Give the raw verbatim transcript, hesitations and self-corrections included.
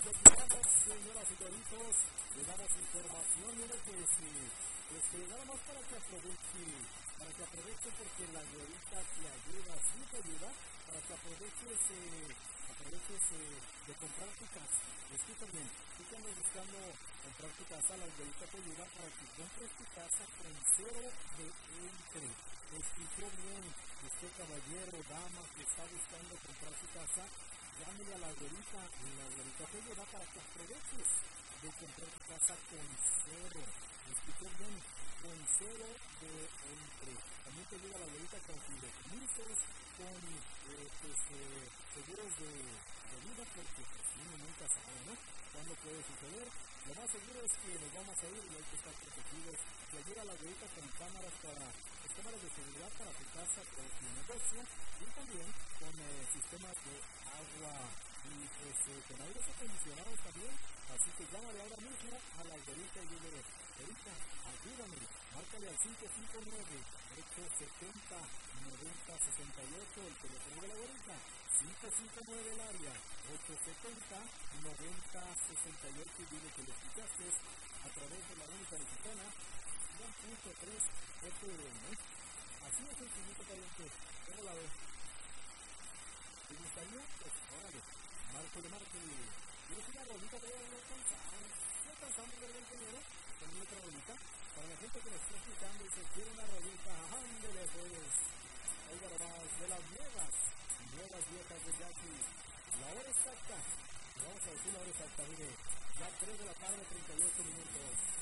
Continuamos, señoras y señoritos, le damos información, mire que si, este, nada más para que aproveche, para que aproveche porque la güerita te ayuda, sí te ayuda, para que aproveches, eh, aproveches eh, de comprar tu casa. Escucha bien, si te andas buscando comprar tu casa, la güerita te ayuda para que compres tu casa con cero de entre. Escuchó bien, este caballero, dama que está buscando comprar su casa, llámele a la güerita y la güerita te ayuda para que aproveches de comprar tu casa con cero. Escuchó bien, con cero de entre. También te ayuda la güerita con fideicomisos, con eh, pues, eh, seguros de, de vida, porque pues, uno nunca sabe, ¿no? ¿Cuándo puede suceder? Lo más seguro es que nos vamos a ir y hay que estar protegidos. Te ayuda la güerita con cámaras para pues, cámaras de seguridad para tu casa o tu negocio y también con eh, sistemas de agua y pues eh, con aire acondicionado también. Así que llámale ahora mismo a la güerita y dile, güerita, ayúdame, márcale al cinco cinco nueve, ocho siete cero, nueve cero seis ocho, el teléfono de la güerita, cinco cinco nueve el área, ocho siete cero, nueve cero seis ocho, y dile que lo escuchaste a través de la única mexicana, uno punto tres F M. Así es sencillito, pariente. ¿Cómo la ves? ¿Te gustaría? Pues, órale. Márcale, márcale. ¿Tienes una rolita que ya no alcanzamos? ¿No alcanzamos de algún dinero? ¿Tenemos otra rolita? Para la gente que nos está escuchando y se quiere una rolita, ándele pues. Oiga nomás, de las nuevas, nuevas viejas de Jackie. La hora exacta. Vamos a decir la hora exacta, mire. Ya tres de la tarde, treinta y ocho minutos.